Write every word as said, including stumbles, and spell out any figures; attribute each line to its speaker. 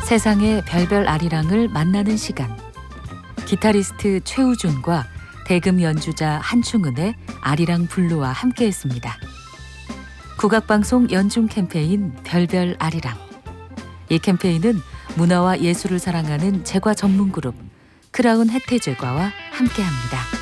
Speaker 1: 세상의 별별 아리랑을 만나는 시간. 기타리스트 최우준과 대금 연주자 한충은의 아리랑 블루와 함께했습니다. 국악방송 연중 캠페인 별별 아리랑. 이 캠페인은 문화와 예술을 사랑하는 제과 전문 그룹 크라운 혜태제과와 함께합니다.